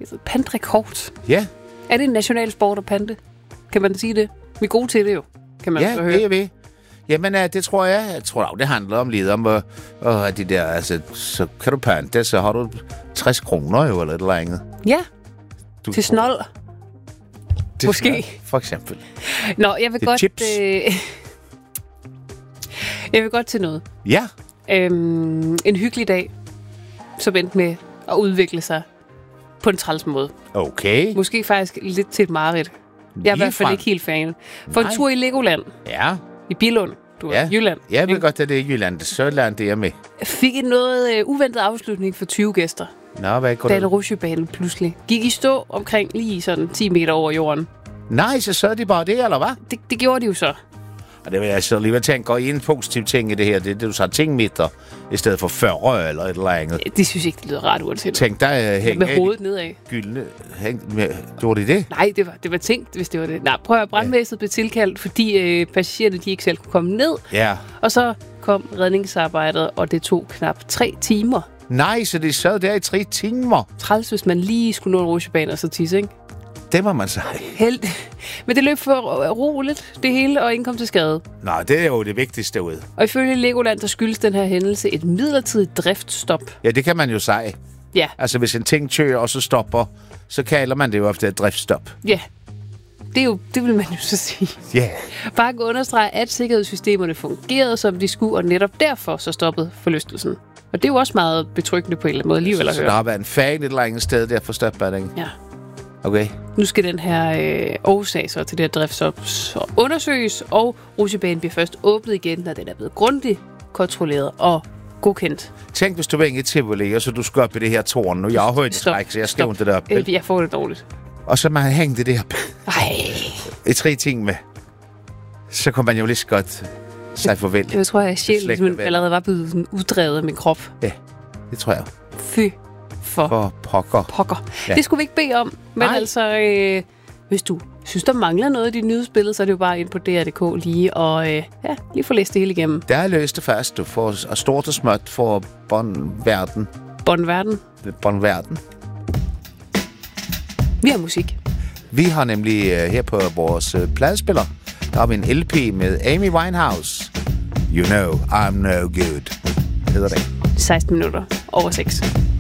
Pandrekord. Ja. Er det en national sport at pande? Kan man sige det? Vi er gode til det jo, kan man så høre. Ja, det er vi. Jamen, det tror jeg. Jeg tror, det handler om lidt om de der, altså, så kan du pante, så har du 60 kroner jo, eller et eller andet. Ja, til snold. Måske. For eksempel. Nå, jeg vil til godt... chips. Jeg vil godt til noget. Ja. En hyggelig dag, som endte med at udvikle sig på en træls måde. Okay. Måske faktisk lidt til et mareridt. Jeg er i hvert fald ikke helt fan. For en tur i Legoland. Ja. I Billund. Jylland. Jeg ved godt, at det er Jylland. Det er Sødland, det er med. Fik en noget uventet afslutning for 20 gæster. Nå, hvad går det? Da rutsjebanen pludselig gik i stå omkring lige sådan 10 meter over jorden. Nej, så de bare det, eller hvad? Det gjorde de jo så. Og det vil jeg så alligevel tænke, går I en positiv ting i det her? Det du så 10 meter i stedet for 40 eller et eller andet. Det synes jeg ikke, det lyder ret uanset. Tænk dig hænge med hovedet nedad. Gyldne. Gjorde de det? Nej, det var tænkt, hvis det var det. Nej, prøv at brandvæsenet blev tilkaldt, fordi passagererne de ikke selv kunne komme ned. Ja. Og så kom redningsarbejdet, og det tog knap 3 timer. Nej, så det sad der i 3 timer. Træls, hvis man lige skulle nå en rutsjebane og så tisse, ikke? Det må man sige. Men det løb for roligt, det hele, og ingen kom til skade. Nej, det er jo det vigtigste ud. Og ifølge Legoland, der skyldes den her hændelse et midlertidigt driftstop. Ja, det kan man jo sige. Ja. Altså, hvis en ting kører og så stopper, så kalder man det jo ofte et driftstop. Ja. Det vil man jo så sige. Ja. Yeah. Bare understrege, at sikkerhedssystemerne fungerede, som de skulle, og netop derfor så stoppede forlystelsen. Og det er jo også meget betryggende på en eller anden måde alligevel at høre. Så der har været en fan et eller andet sted der for stopbattingen? Ja. Okay. Nu skal den her årsag så til det her driftstop undersøges, og rutsjebanen bliver først åbnet igen, når den er blevet grundigt kontrolleret og godkendt. Tænk, hvis du var inde i Tivoli, og så du skal op i det her tårn. Nu jeg har højt træk, så jeg skal det op. Jeg får det dårligt. Og så man hængte det der i 3 timer. Så kunne man jo lige så godt sige farvel. Jeg tror, at sjælen allerede var blevet sådan uddrevet af min krop. Ja, det tror jeg. Fy for pokker. Ja. Det skulle vi ikke bede om. Men altså, hvis du synes, der mangler noget i dit nyhedsbillede, så er det jo bare ind på DR.dk lige og lige få læst det hele igennem. Der er løst det fast. Du får stort og småt for Bonverden. Bonverden. Vi har musik. Vi har nemlig her på vores pladespiller, der har vi en LP med Amy Winehouse. You know I'm no good. Hedder det. 16 minutter over 6.